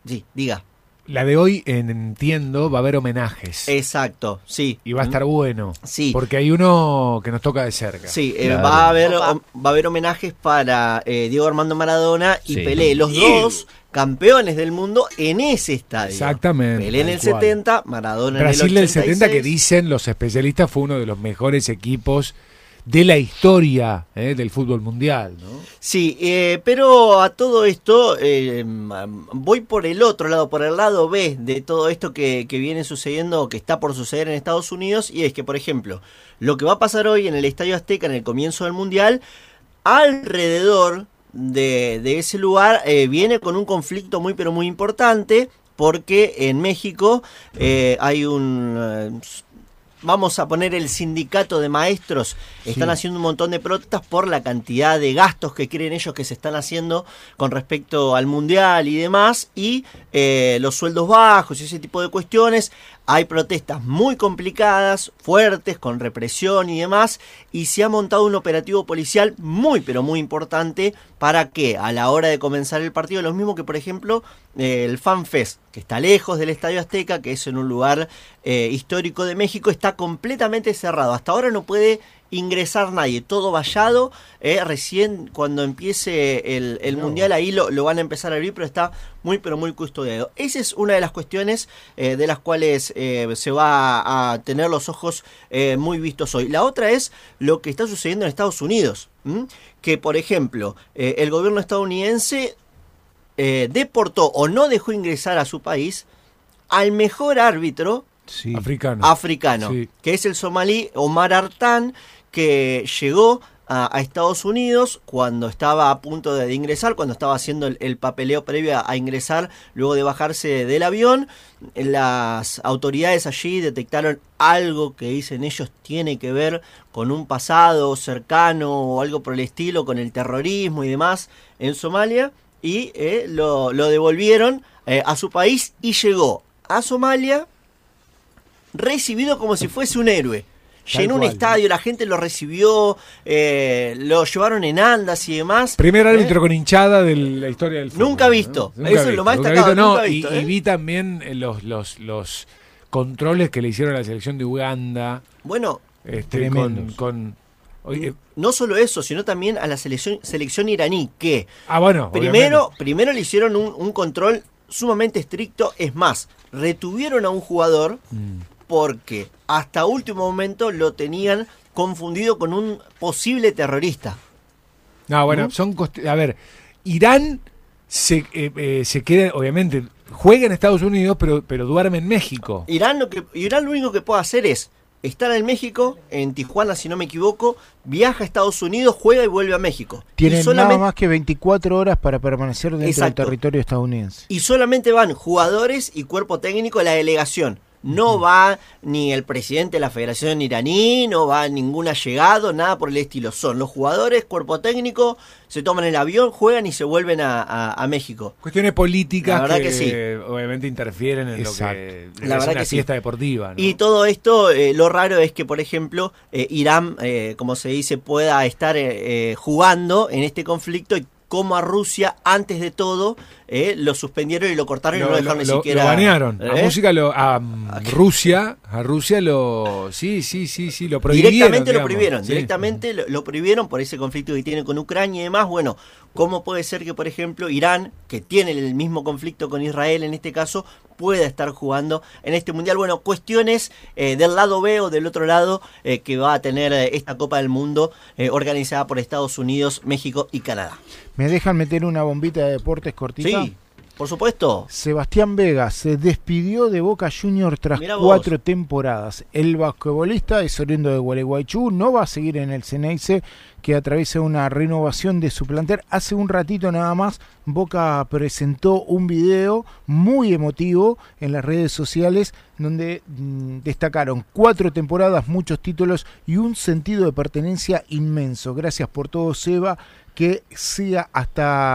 Sí, diga. La de hoy, entiendo, va a haber homenajes. Exacto, sí. Y va a estar bueno. Sí. Porque hay uno que nos toca de cerca. Sí, Claro. va a haber homenajes para Diego Armando Maradona y Sí. Pelé, los dos campeones del mundo en ese estadio. Exactamente. Pelé en el tal cual. 70, Maradona Brasil en el 86. del 70, que dicen los especialistas, fue uno de los mejores equipos de la historia del fútbol mundial, ¿no? Sí, pero a todo esto voy por el otro lado, por el lado B de todo esto que viene sucediendo, que está por suceder en Estados Unidos, y es que, por ejemplo, lo que va a pasar hoy en el Estadio Azteca en el comienzo del Mundial, alrededor de ese lugar viene con un conflicto muy pero muy importante, porque en México hay un... vamos a poner el sindicato de maestros, están haciendo un montón de protestas por la cantidad de gastos que creen ellos que se están haciendo con respecto al mundial y demás, y los sueldos bajos y ese tipo de cuestiones. Hay protestas muy complicadas, fuertes, con represión y demás, y se ha montado un operativo policial muy pero muy importante para que a la hora de comenzar el partido, lo mismo que por ejemplo el Fan Fest, que está lejos del Estadio Azteca, que es en un lugar histórico de México, está completamente cerrado. Hasta ahora no puede ingresar nadie, todo vallado. Recién cuando empiece el Mundial ahí lo van a empezar a abrir, pero está muy pero muy custodiado. Esa es una de las cuestiones de las cuales se va a tener los ojos muy vistos hoy. La otra es lo que está sucediendo en Estados Unidos, que por ejemplo el gobierno estadounidense deportó o no dejó ingresar a su país al mejor árbitro africano, Sí. que es el somalí Omar Artan, que llegó a Estados Unidos cuando estaba a punto de ingresar, cuando estaba haciendo el papeleo previo a ingresar, luego de bajarse del avión. Las autoridades allí detectaron algo que dicen ellos tiene que ver con un pasado cercano o algo por el estilo, con el terrorismo y demás en Somalia, y lo devolvieron a su país, y llegó a Somalia recibido como si fuese un héroe. Llenó un estadio, la gente lo recibió, lo llevaron en andas y demás. Primer árbitro con hinchada de la historia del fútbol. Nunca visto. ¿No? Eso es lo más destacado. Nunca visto, y vi también los controles que le hicieron a la selección de Uganda. Bueno, oye, no solo eso, sino también a la selección iraní, que bueno, primero le hicieron un control sumamente estricto. Es más, retuvieron a un jugador porque hasta último momento lo tenían confundido con un posible terrorista. No, bueno, a ver, Irán se queda, obviamente, juega en Estados Unidos, pero duerme en México. Irán lo único que puede hacer es estar en México, en Tijuana si no me equivoco, viaja a Estados Unidos, juega y vuelve a México. Tienen nada más que 24 horas para permanecer dentro del territorio estadounidense. Y solamente van jugadores y cuerpo técnico de la delegación. No va ni el presidente de la Federación Iraní, no va ningún allegado, nada por el estilo. Son los jugadores, cuerpo técnico, se toman el avión, juegan y se vuelven a México. Cuestiones políticas la verdad que sí, obviamente interfieren en Exacto. lo que la es verdad una que fiesta sí. deportiva, ¿no? Y todo esto, lo raro es que, por ejemplo, Irán, como se dice, pueda estar jugando en este conflicto, y como a Rusia, antes de todo, lo suspendieron y lo cortaron y no lo dejaron ni siquiera. Lo banearon. A Rusia lo. Sí, lo prohibieron. Directamente lo digamos. prohibieron. Sí. Directamente lo prohibieron por ese conflicto que tiene con Ucrania y demás. Bueno, ¿cómo puede ser que, por ejemplo, Irán, que tiene el mismo conflicto con Israel en este caso, pueda estar jugando en este mundial? Bueno, cuestiones del lado B o del otro lado que va a tener esta Copa del Mundo organizada por Estados Unidos, México y Canadá. ¿Me dejan meter una bombita de deportes cortita? Sí, por supuesto. Sebastián Vega se despidió de Boca Juniors tras 4 temporadas. El basquetbolista es oriundo de Gualeguaychú, no va a seguir en el Ceneice, que atraviesa una renovación de su plantel. Hace un ratito nada más, Boca presentó un video muy emotivo en las redes sociales donde destacaron 4 temporadas, muchos títulos y un sentido de pertenencia inmenso. Gracias por todo, Seba, que siga hasta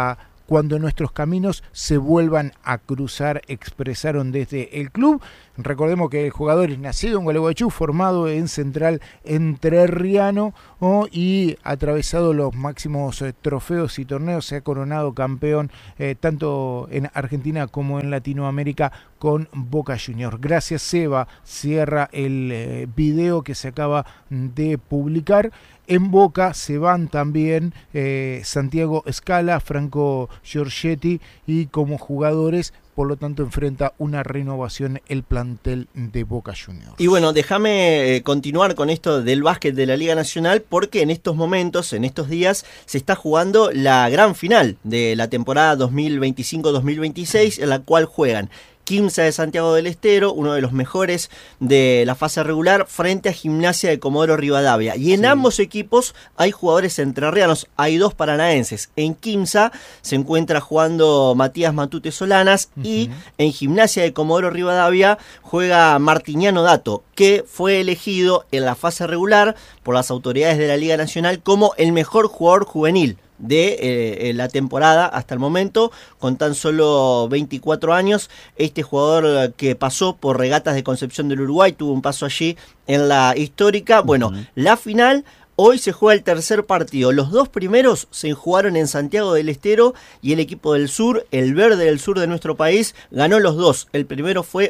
cuando nuestros caminos se vuelvan a cruzar, expresaron desde el club. Recordemos que el jugador es nacido en Gualeguaychú, formado en Central Entrerriano, y ha atravesado los máximos trofeos y torneos, se ha coronado campeón tanto en Argentina como en Latinoamérica con Boca Juniors. Gracias, Seba. Cierra el video que se acaba de publicar. En Boca se van también Santiago Scala, Franco Giorgetti, y como jugadores, por lo tanto, enfrenta una renovación el plantel de Boca Juniors. Y bueno, déjame continuar con esto del básquet de la Liga Nacional, porque en estos momentos, en estos días, se está jugando la gran final de la temporada 2025-2026, en la cual juegan Quimsa de Santiago del Estero, uno de los mejores de la fase regular, frente a Gimnasia de Comodoro Rivadavia. Y en ambos equipos hay jugadores entrerrianos, hay 2 paranaenses. En Quimsa se encuentra jugando Matías Matute Solanas, y en Gimnasia de Comodoro Rivadavia juega Martiniano Dato, que fue elegido en la fase regular por las autoridades de la Liga Nacional como el mejor jugador juvenil de la temporada hasta el momento, con tan solo 24 años. Este jugador que pasó por Regatas de Concepción del Uruguay, tuvo un paso allí en la histórica. Bueno, la final, hoy se juega el tercer partido. Los 2 primeros se jugaron en Santiago del Estero, y el equipo del sur, el verde del sur de nuestro país, ganó los 2. El primero fue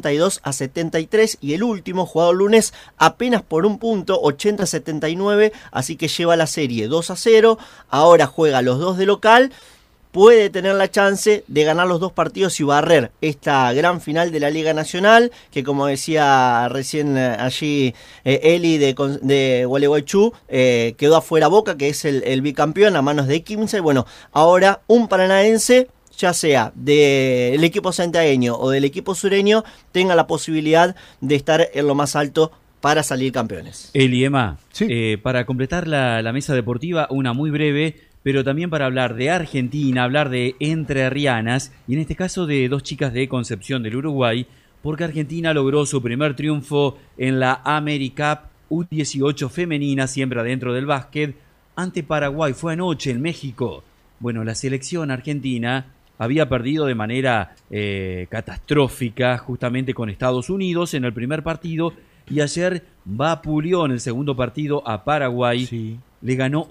82-73, y el último, jugado el lunes, apenas por un punto, 80-79, así que lleva la serie 2-0. Ahora juega los 2 de local. Puede tener la chance de ganar los 2 partidos y barrer esta gran final de la Liga Nacional, que, como decía recién allí Eli de Gualeguaychú, quedó afuera Boca, que es el bicampeón, a manos de Quimsa. Y bueno, ahora un paranaense, ya sea del equipo santiagueño o del equipo sureño, tenga la posibilidad de estar en lo más alto para salir campeones. Eli, Emma, sí. Para completar la mesa deportiva, una muy breve, pero también para hablar de Argentina, hablar de entrerrianas, y en este caso de 2 chicas de Concepción del Uruguay, porque Argentina logró su primer triunfo en la AmeriCup U18 femenina, siempre adentro del básquet, ante Paraguay. Fue anoche en México. Bueno, la selección argentina había perdido de manera catastrófica justamente con Estados Unidos en el primer partido, y ayer vapuleó en el segundo partido a Paraguay. Sí. Le ganó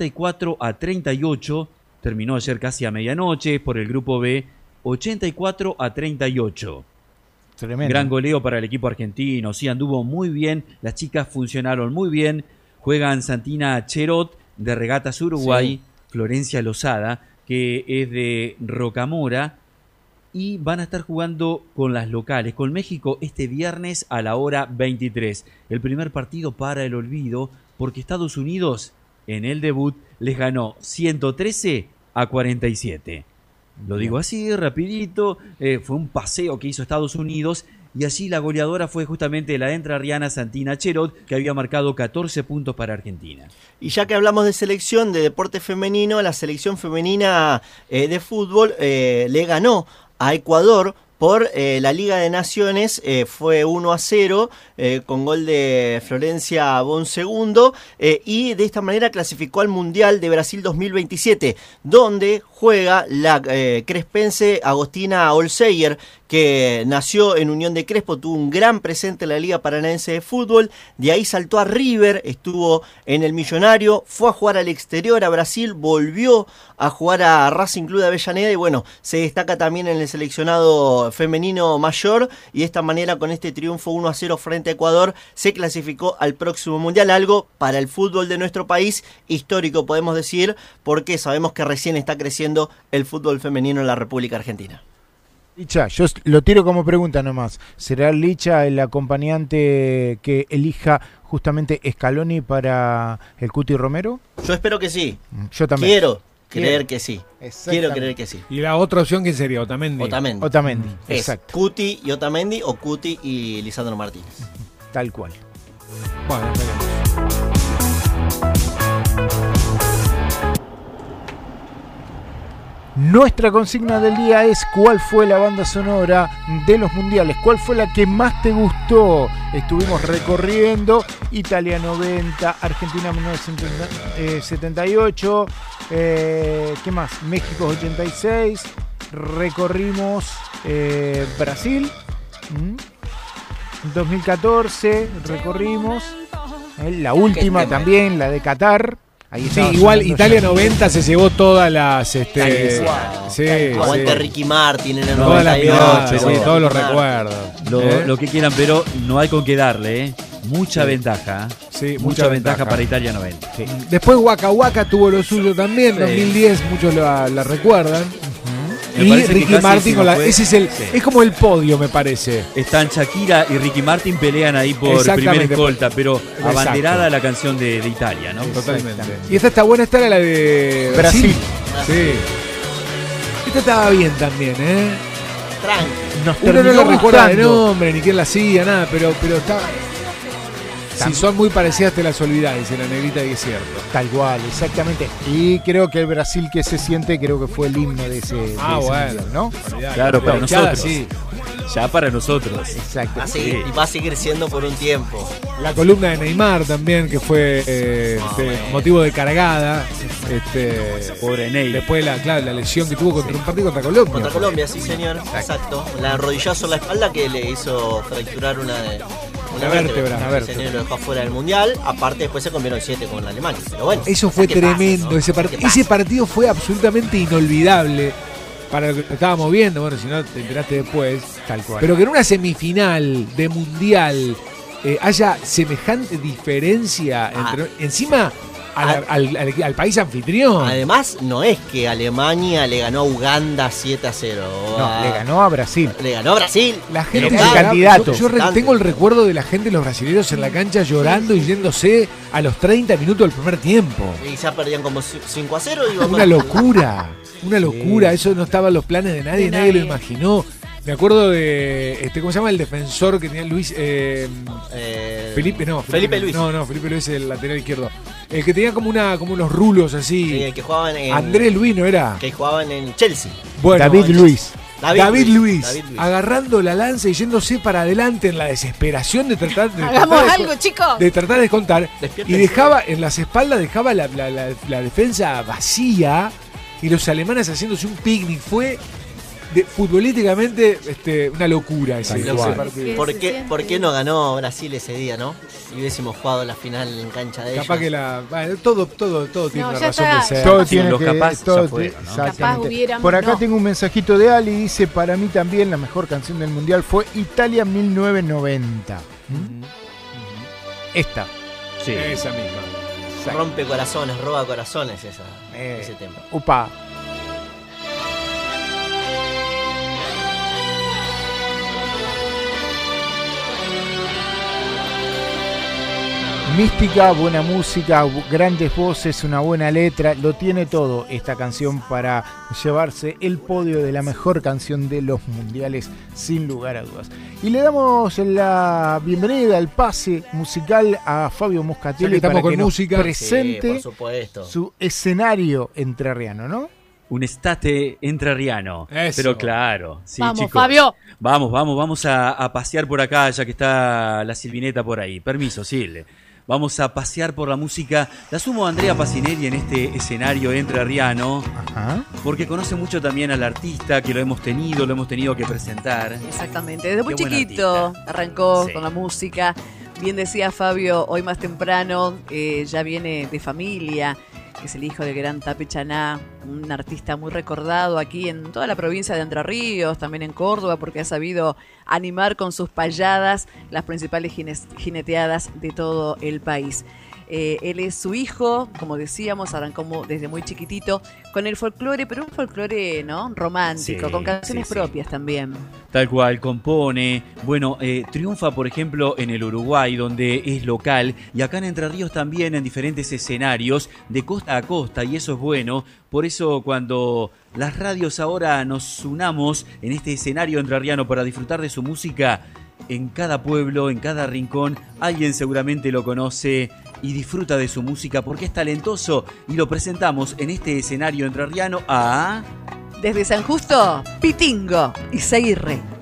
84-38, terminó ayer casi a medianoche por el grupo B, 84-38. Tremendo. Gran goleo para el equipo argentino, sí, anduvo muy bien, las chicas funcionaron muy bien. Juegan Santina Cherot de Regatas Uruguay, Florencia Lozada, que es de Rocamora, y van a estar jugando con las locales, con México, este viernes a la hora 23. El primer partido para el olvido, porque Estados Unidos en el debut les ganó 113-47. Lo digo así, rapidito, fue un paseo que hizo Estados Unidos, y así la goleadora fue justamente la entrerriana Santina Cherot, que había marcado 14 puntos para Argentina. Y ya que hablamos de selección, de deporte femenino, la selección femenina de fútbol le ganó a Ecuador por la Liga de Naciones, fue 1-0 con gol de Florencia Bonsegundo, y de esta manera clasificó al Mundial de Brasil 2027, donde juega la crespense Agostina Olseyer, que nació en Unión de Crespo, tuvo un gran presente en la Liga Paranaense de Fútbol, de ahí saltó a River, estuvo en el Millonario, fue a jugar al exterior, a Brasil, volvió a jugar a Racing Club de Avellaneda, y bueno, se destaca también en el seleccionado femenino mayor, y de esta manera, con este triunfo 1-0 frente a Ecuador, se clasificó al próximo Mundial, algo para el fútbol de nuestro país histórico, podemos decir, porque sabemos que recién está creciendo el fútbol femenino en la República Argentina. Licha, yo lo tiro como pregunta nomás. ¿Será Licha el acompañante que elija justamente Scaloni para el Cuti Romero? Yo espero que sí. Yo también. Quiero creer que sí. Quiero creer que sí. ¿Y la otra opción quién sería? Otamendi. Otamendi, Es exacto. Cuti y Otamendi, o Cuti y Lisandro Martínez. Tal cual. Bueno, esperemos. Nuestra consigna del día es: ¿cuál fue la banda sonora de los mundiales? ¿Cuál fue la que más te gustó? Estuvimos recorriendo Italia 90, Argentina 1978, ¿qué más? México 86, recorrimos Brasil, 2014 recorrimos, la última también, la de Qatar. Ahí sí, igual Italia 90 se llevó todas las... Aguante Ricky Martin en el todas 98. Sí, todos los recuerdos. Lo que quieran, pero no hay con qué darle, Mucha ventaja. Sí, mucha ventaja para Italia 90. Sí. Después Waka Waka tuvo lo suyo también, sí. 2010, muchos la recuerdan. Y Ricky Martin con ese es es como el podio, me parece. Están Shakira y Ricky Martin, pelean ahí por primera escolta, pero abanderada la canción de Italia, ¿no? Totalmente. Y esta está buena, esta era la de Brasil. Sí. Esta estaba bien también, Tranqui. Uno no lo recuerda de nombre, ni quién la hacía, nada, pero estaba... Si son muy parecidas te las olvidás, dice la negrita, y es cierto. Tal cual, exactamente. Y creo que el Brasil que se siente, creo que fue el himno de ese bueno, mundial, ¿no? Claro, para nosotros. Sí. Ya para nosotros. Exacto. Y va a seguir siendo por un tiempo. La columna de Neymar también, que fue motivo de cargada. Pobre Ney. Después la lesión que tuvo contra un partido contra Colombia. Contra Colombia, sí señor. Exacto. La rodillazo en la espalda que le hizo fracturar una vértebra. Se lo dejó fuera del mundial. Aparte, después se combinó el 7 con Alemania. Pero bueno, eso fue tremendo. Pasa, ¿no? Ese partido fue absolutamente inolvidable para lo que estábamos viendo. Bueno, si no te enteraste después. Tal cual. Pero que en una semifinal de mundial haya semejante diferencia encima al país anfitrión. Además, no es que Alemania le ganó a Uganda 7-0. No, le ganó a Brasil. La gente candidato. Yo tengo el recuerdo de la gente, los brasileños en la cancha llorando y yéndose a los 30 minutos del primer tiempo. Y ya perdían como 5-0. Una locura. Eso no estaba en los planes de nadie, nadie lo imaginó. Me acuerdo de ¿cómo se llama el defensor que tenía Luis? Felipe Luis. No, Felipe Luis es el lateral izquierdo. El que tenía como unos rulos así. Sí, el que jugaban en Andrés Luis, ¿no era? Que jugaban en Chelsea. Bueno, David Luis, agarrando la lanza y yéndose para adelante en la desesperación de tratar de hagamos algo, chicos. De tratar de descontar. Y dejaba en las espaldas la defensa vacía y los alemanes haciéndose un picnic. Fue futbolísticamente una locura ese partido. ¿Por qué no ganó Brasil ese día, no? Si hubiésemos jugado la final en cancha de ellos. Capaz que todo tiene una razón de ser. Todo tiene los que capaz todo ya fue, ¿no? Capaz hubiéramos, por acá tengo un mensajito de Ali, dice: para mí también la mejor canción del mundial fue Italia 1990. Esta. Sí. Esa misma. Rompe corazones, roba corazones ese tema. Upa. Mística, buena música, grandes voces, una buena letra, lo tiene todo esta canción para llevarse el podio de la mejor canción de los mundiales, sin lugar a dudas. Y le damos la bienvenida al pase musical a Fabio Moscatelli para que nos presente su escenario entrerriano, ¿no? Un estate entrerriano. Eso. Pero claro. Sí, vamos, chicos. Fabio. Vamos a pasear por acá, ya que está la Silvineta por ahí. Permiso, Sil. Vamos a pasear por la música. La sumo a Andrea Pacinelli en este escenario entrerriano. Ajá. Porque conoce mucho también al artista, que lo hemos tenido que presentar. Exactamente. Desde muy Qué buen chiquito artista. arrancó Sí. con la música. Bien decía Fabio, hoy más temprano, ya viene de familia. Es el hijo del gran Tape Chaná, un artista muy recordado aquí en toda la provincia de Entre Ríos, también en Córdoba, porque ha sabido animar con sus payadas las principales jineteadas de todo el país. Él es su hijo, como decíamos, arrancó desde muy chiquitito con el folclore, pero un folclore, ¿no?, romántico, Sí, con canciones sí. propias también. Tal cual, compone. Bueno, triunfa, por ejemplo, en el Uruguay, donde es local, y acá en Entre Ríos también en diferentes escenarios, de costa a costa, y eso es bueno. Por eso, cuando las radios ahora nos unamos en este escenario entrerriano para disfrutar de su música, en cada pueblo, en cada rincón, alguien seguramente lo conoce y disfruta de su música porque es talentoso, y lo presentamos en este escenario entrerriano a Desde San Justo, Pitingo y Seguirre.